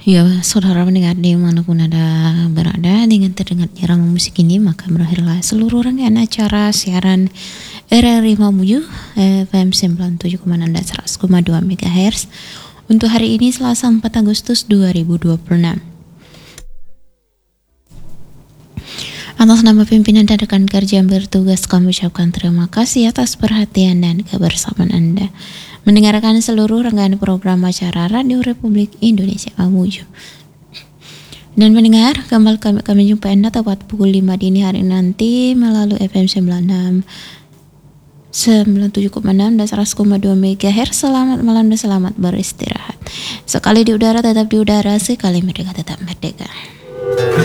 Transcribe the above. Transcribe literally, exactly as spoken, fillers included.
Ya, saudara mendengar dimanapun Anda berada, dengan terdengar irama musik ini, maka berakhirlah seluruh rangkaian acara siaran R R I Mamuju F M sembilan puluh tujuh koma enam dan seratus koma dua MHz untuk hari ini Selasa empat Agustus dua ribu dua puluh enam. Atas nama pimpinan dan rekan kerja yang bertugas, kami ucapkan terima kasih atas perhatian dan kebersamaan Anda mendengarkan seluruh rangkaian program acara Radio Republik Indonesia Mamuju. Dan mendengar, kembali kami, kami jumpa Anda tepat pukul lima dini hari nanti melalui F M sembilan puluh enam sembilan puluh tujuh koma enam dan seratus koma dua MHz. Selamat malam dan selamat beristirahat. Sekali di udara tetap di udara, sekali merdeka tetap merdeka.